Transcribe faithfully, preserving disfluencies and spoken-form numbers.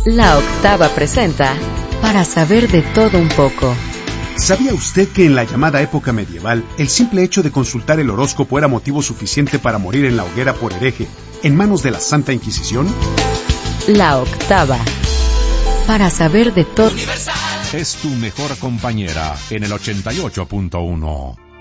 La Octava presenta Para saber de todo un poco. ¿Sabía usted que en la llamada época medieval, el simple hecho de consultar el horóscopo era motivo suficiente para morir en la hoguera por hereje, en manos de la Santa Inquisición? La Octava. Para saber de todo. Es tu mejor compañera en el ochenta y ocho punto uno.